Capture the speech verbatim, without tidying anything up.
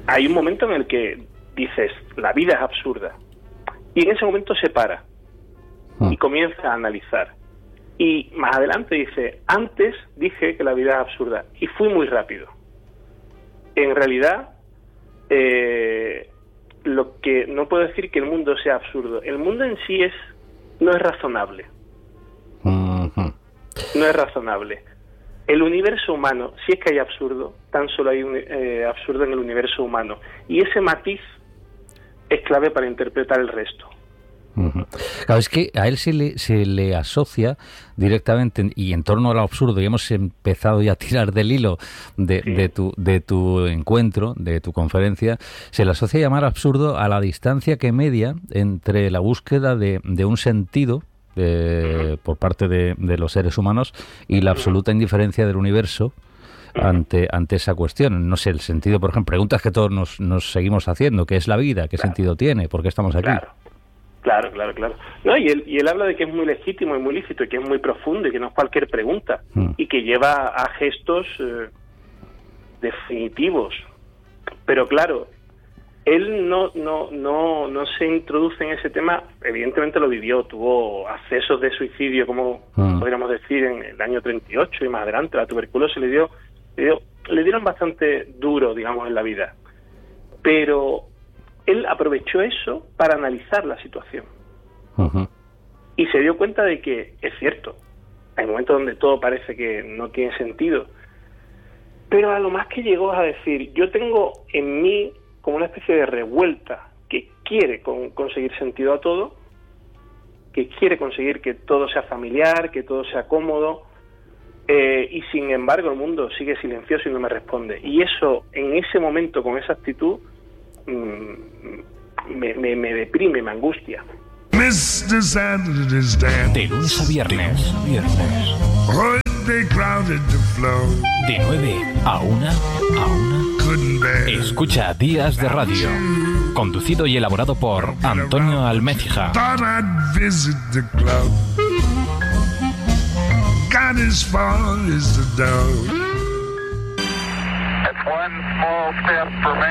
hay un momento en el que dices, la vida es absurda. Y en ese momento se para y comienza a analizar. Y más adelante dice, antes dije que la vida es absurda y fui muy rápido. En realidad, eh, lo que no puedo decir que el mundo sea absurdo. El mundo en sí es no es razonable. Uh-huh. No es razonable. El universo humano, si es que hay absurdo, tan solo hay un eh, absurdo en el universo humano. Y ese matiz es clave para interpretar el resto. Uh-huh. Claro, es que a él se le, se le asocia directamente, y en torno al absurdo, y hemos empezado ya a tirar del hilo de, sí. de, tu, de tu encuentro, de tu conferencia, se le asocia a llamar absurdo a la distancia que media entre la búsqueda de, de un sentido eh, uh-huh. por parte de, de los seres humanos y la absoluta indiferencia del universo ante ante esa cuestión. No sé, el sentido, por ejemplo, preguntas que todos nos, nos seguimos haciendo: ¿qué es la vida? ¿Qué claro. sentido tiene? ¿Por qué estamos aquí? Claro. Claro, claro, claro. No, y él, y él habla de que es muy legítimo y muy lícito y que es muy profundo y que no es cualquier pregunta mm. y que lleva a gestos eh, definitivos. Pero claro, él no, no, no, no se introduce en ese tema. Evidentemente lo vivió, tuvo accesos de suicidio, como mm. podríamos decir, en el año treinta y ocho y más adelante. La tuberculosis le dio, le dio, le dieron bastante duro, digamos, en la vida. Pero él aprovechó eso para analizar la situación. Uh-huh. Y se dio cuenta de que es cierto, hay momentos donde todo parece que no tiene sentido, pero a lo más que llegó a decir, yo tengo en mí como una especie de revuelta que quiere con, conseguir sentido a todo, que quiere conseguir que todo sea familiar, que todo sea cómodo, eh, y sin embargo el mundo sigue silencioso y no me responde. Y eso, en ese momento, con esa actitud, Me, me, me deprime, me angustia. De lunes a viernes, viernes. De nueve a una, a una. Escucha Días de Radio. Conducido y elaborado por Antonio Almecija. One small step for man.